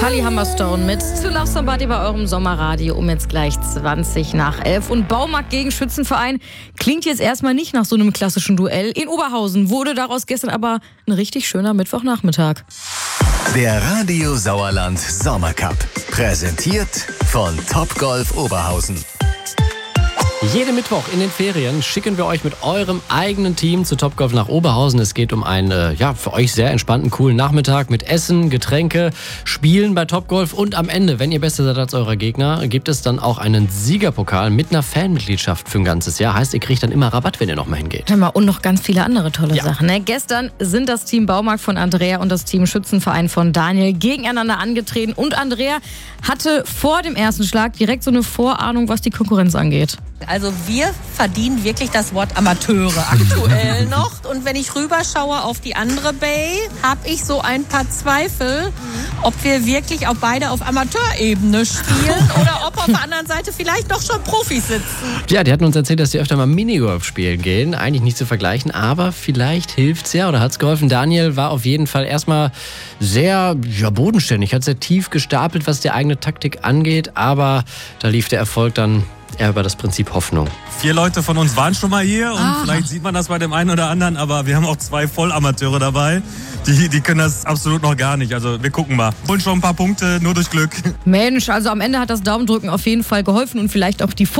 Charlie Humberstone mit To Love Somebody bei eurem Sommerradio um jetzt gleich 11:20. Und Baumarkt gegen Schützenverein klingt jetzt erstmal nicht nach so einem klassischen Duell. In Oberhausen wurde daraus gestern aber ein richtig schöner Mittwochnachmittag. Der Radio Sauerland Sommercup. Präsentiert von Topgolf Oberhausen. Jeden Mittwoch in den Ferien schicken wir euch mit eurem eigenen Team zu Topgolf nach Oberhausen. Es geht um einen, für euch sehr entspannten, coolen Nachmittag mit Essen, Getränke, Spielen bei Topgolf. Und am Ende, wenn ihr besser seid als eure Gegner, gibt es dann auch einen Siegerpokal mit einer Fanmitgliedschaft für ein ganzes Jahr. Heißt, ihr kriegt dann immer Rabatt, wenn ihr nochmal hingeht. Hör mal, und noch ganz viele andere tolle Sachen. Ne? Gestern sind das Team Baumarkt von Andrea und das Team Schützenverein von Daniel gegeneinander angetreten. Und Andrea hatte vor dem ersten Schlag direkt so eine Vorahnung, was die Konkurrenz angeht. Also wir verdienen wirklich das Wort Amateure aktuell noch. Und wenn ich rüberschaue auf die andere Bay, habe ich so ein paar Zweifel, ob wir wirklich auch beide auf Amateurebene spielen oder ob auf der anderen Seite vielleicht doch schon Profis sitzen. Ja, die hatten uns erzählt, dass sie öfter mal Minigolf spielen gehen. Eigentlich nicht zu vergleichen, aber vielleicht hilft's ja oder hat's geholfen. Daniel war auf jeden Fall erstmal sehr bodenständig, hat sehr tief gestapelt, was die eigene Taktik angeht. Aber da lief der Erfolg dann eher über das Prinzip Hoffnung. 4 Leute von uns waren schon mal hier und vielleicht sieht man das bei dem einen oder anderen, aber wir haben auch 2 Vollamateure dabei. Die können das absolut noch gar nicht. Also wir gucken mal. Holen schon ein paar Punkte, nur durch Glück. Mensch, also am Ende hat das Daumendrücken auf jeden Fall geholfen und vielleicht auch die